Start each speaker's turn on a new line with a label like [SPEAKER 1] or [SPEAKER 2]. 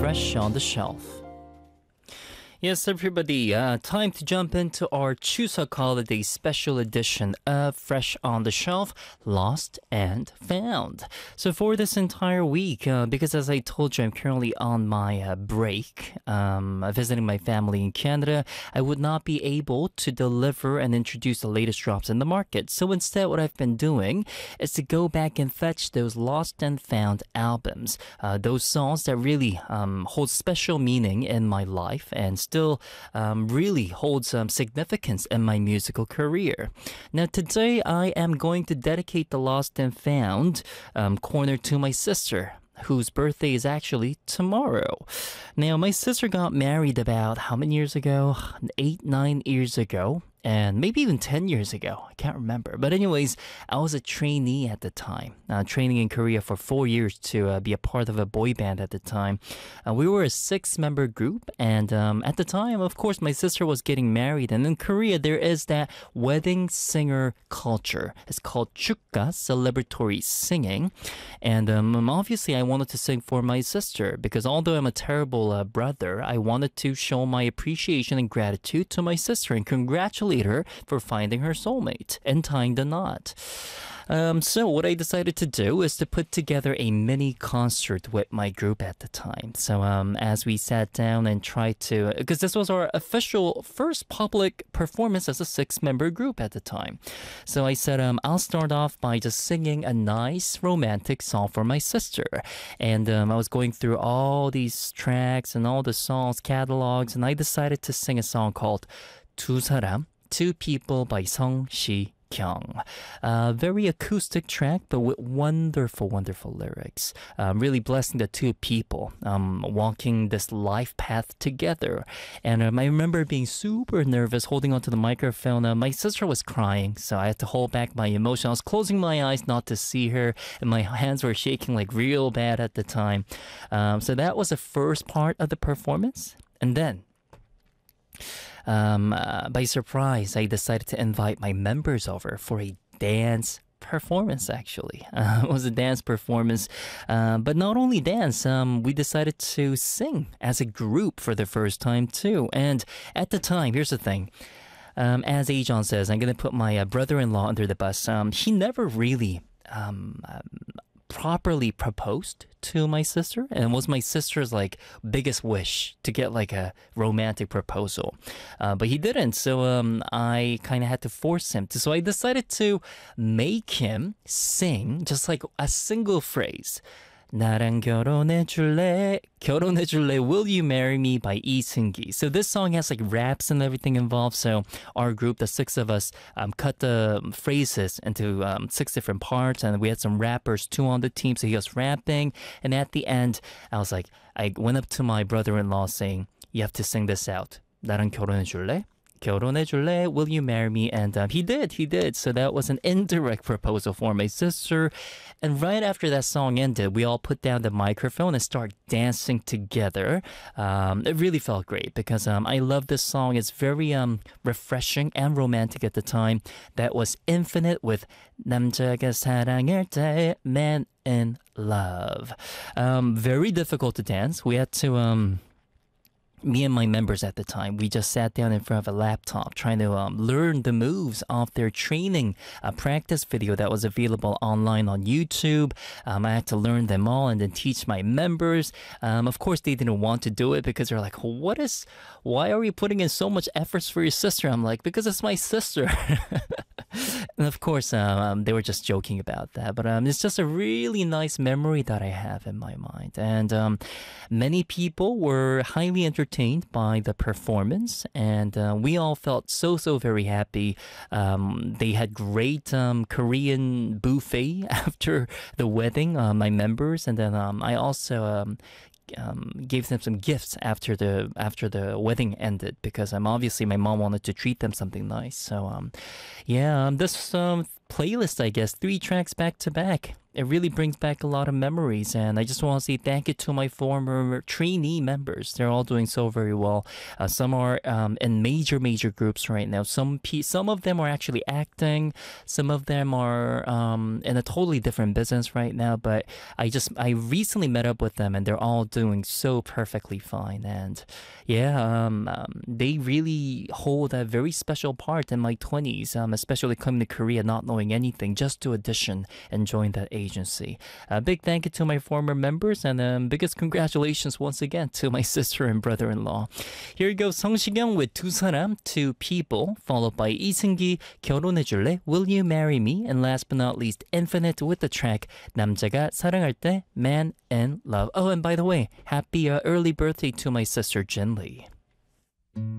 [SPEAKER 1] Fresh on the Shelf. Yes, everybody, time to jump into our Chuseok holiday special edition of Fresh on the Shelf, Lost and Found. So for this entire week, because as I told you, I'm currently on my break, visiting my family in Canada, I would not be able to deliver and introduce the latest drops in the market. So instead, what I've been doing is to go back and fetch those Lost and Found albums, those songs that really hold special meaning in my life and still really holds significance in my musical career. Now today I am going to dedicate the Lost and Found corner to my sister, whose birthday is actually tomorrow. Now, my sister got married about how many years ago? 8-9 years ago. And maybe even 10 years ago. I can't remember. But anyways, I was a trainee at the time, training in Korea for 4 years to be a part of a boy band at the time. We were a 6-member group. And at the time, of course, my sister was getting married. And in Korea, there is that wedding singer culture. It's called chukka, celebratory singing. And obviously, I wanted to sing for my sister because although I'm a terrible brother, I wanted to show my appreciation and gratitude to my sister and congratulate her for finding her soulmate and tying the knot. So what I decided to do is to put together a mini concert with my group at the time. So as we sat down and tried to, because this was our official first public performance as a 6-member group at the time. So I said, I'll start off by just singing a nice romantic song for my sister. And I was going through all these tracks and all the songs, catalogs, and I decided to sing a song called 두 사람, Two People by Song Si-kyung. Very acoustic track, but with wonderful, wonderful lyrics. Really blessing the two people walking this life path together. And I remember being super nervous, holding onto the microphone. My sister was crying, so I had to hold back my emotion. I was closing my eyes not to see her, and my hands were shaking like real bad at the time. So that was the first part of the performance. And then by surprise, I decided to invite my members over for a dance performance, actually. It was a dance performance, but not only dance, we decided to sing as a group for the first time too. And at the time, here's the thing. As Ajon says, I'm going to put my brother-in-law under the bus. He never really properly proposed to my sister, and it was my sister's like biggest wish to get like a romantic proposal, but he didn't. So I kind of had to force him to. So I decided to make him sing just like a single phrase. 나랑 결혼해줄래? 결혼해줄래? Will you marry me? By Lee Seung-gi. So this song has like raps and everything involved. So our group, the 6 of us, cut the phrases into 6 different parts, and we had some rappers too on the team. So he was rapping, and at the end, I went up to my brother-in-law saying, "You have to sing this out. 나랑 결혼해줄래? 결혼해줄래? Will you marry me?" And he did. So that was an indirect proposal for my sister. And right after that song ended, we all put down the microphone and started dancing together. It really felt great because I love this song. It's very refreshing and romantic at the time. That was Infinite with 남자가 사랑할 때 Man in Love. Very difficult to dance. We had to me and my members at the time, we just sat down in front of a laptop trying to learn the moves of their training practice video that was available online on YouTube. I had to learn them all and then teach my members. Of course, they didn't want to do it because they're like, why are you putting in so much efforts for your sister? I'm like, because it's my sister. And of course, they were just joking about that. But it's just a really nice memory that I have in my mind. And many people were highly entertained by the performance. And we all felt so very happy. They had great Korean buffet after the wedding, my members. And then I also gave them some gifts after the wedding ended because obviously my mom wanted to treat them something nice. So this playlist, I guess, 3 tracks back to back. it really brings back a lot of memories. And I just want to say thank you to my former trainee members. They're all doing so very well. Some are in major groups right now. Some of them are actually acting. Some of them are in a totally different business right now. But I recently met up with them, and they're all doing so perfectly fine. And yeah, they really hold a very special part in my 20s, especially coming to Korea, not knowing anything, just to audition and join that agency. A big thank you to my former members, and biggest congratulations once again to my sister and brother-in-law. Here you go, 성시경 with 두 사람, two people, followed by 이승기, 결혼해줄래? Will you marry me? And last but not least, Infinite with the track 남자가 사랑할 때, Man in Love. Oh, and by the way, happy early birthday to my sister Jin Lee.